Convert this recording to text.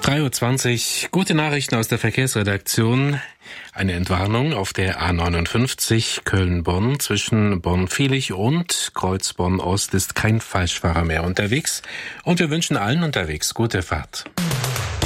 3:20 Uhr. Gute Nachrichten aus der Verkehrsredaktion. Eine Entwarnung auf der A59 Köln-Bonn. Zwischen Bonn-Viehlich und Kreuz-Bonn-Ost ist kein Falschfahrer mehr unterwegs. Und wir wünschen allen unterwegs gute Fahrt.